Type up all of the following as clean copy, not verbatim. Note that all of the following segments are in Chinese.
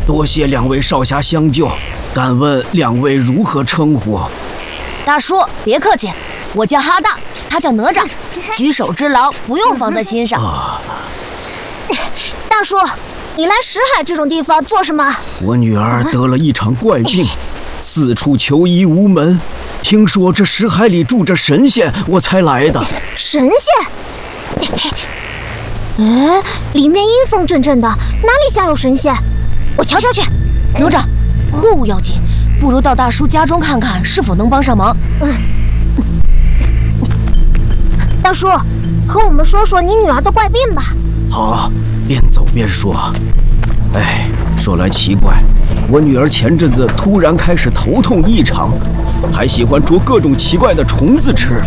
多谢两位少侠相救，敢问两位如何称呼？ 大叔，别客气，我叫哈大，他叫哪吒，举手之劳不用放在心上。 大叔，你来石海这种地方做什么？ 我女儿得了一场怪病，四处求医无门。听说这石海里住着神仙，我才来的。 神仙？哎，里面阴风阵阵的，哪里下有神仙？我瞧瞧去。 哪吒，货物要紧，不如到大叔家中看看，是否能帮上忙。 大叔，和我们说说你女儿的怪病吧。 好，边走边说。哎，说来奇怪，我女儿前阵子突然开始头痛异常，还喜欢捉各种奇怪的虫子吃。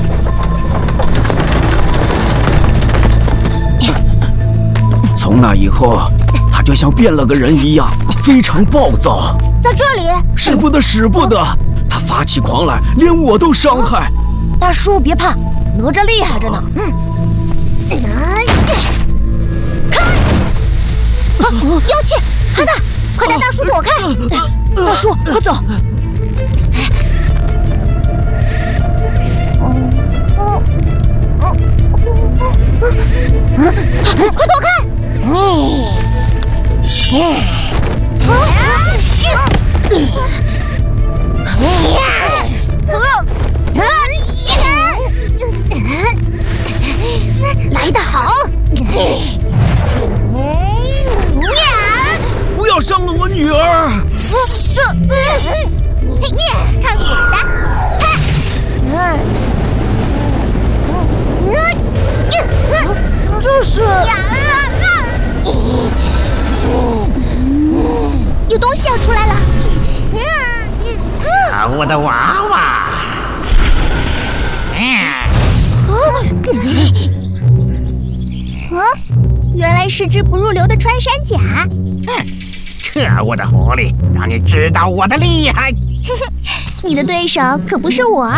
从那以后，她就像变了个人一样，非常暴躁。 在这里， 使不得，使不得！她发起狂来，连我都伤害。 大叔别怕，哪吒厉害着呢。 妖气！哈大，快带大叔躲开！ 大叔，快走！ 快躲开！来得好！ 不要伤了我女儿！ 看我的！这是有东西要出来了！ 我的娃娃！ 原来是只不入流的穿山甲。 可恶的狐狸，让你知道我的厉害！ 你的对手可不是我。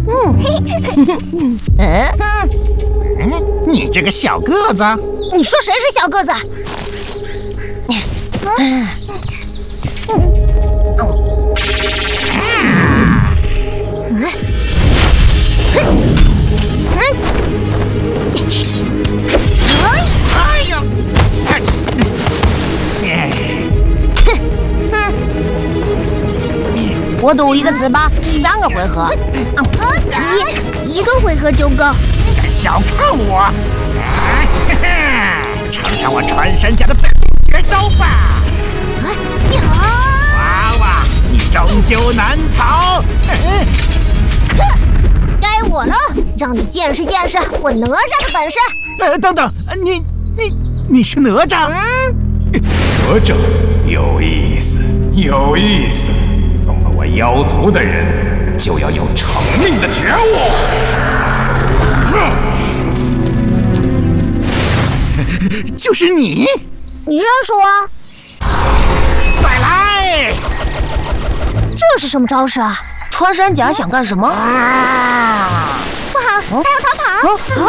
你这个小个子！ 你说谁是小个子？ 哎呀！ 我赌一个死吧，3个回合。 一个回合就够。 敢小看我！尝尝我穿山甲的本领绝招吧！娃娃，你终究难逃！ 该我了，让你见识见识我哪吒的本事！ 等等，你是哪吒？ 哪吒有意思，有意思。动了我妖族的人，就要有成命的觉悟。 就是你！ 你认识我？ 再来！ 这是什么招式啊？ 穿山甲想干什么？ 不好，他要逃跑！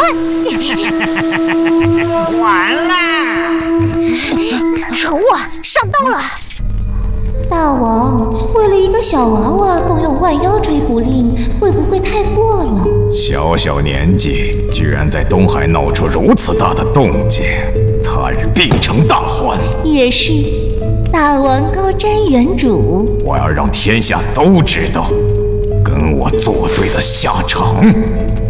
完了！ 可恶，上当了！ 大王，为了一个小娃娃动用万妖追捕令，会不会太过了？ 小小年纪，居然在东海闹出如此大的动静，他日必成大患。 也是，大王高瞻远瞩。 我要让天下都知道，跟我作对的下场。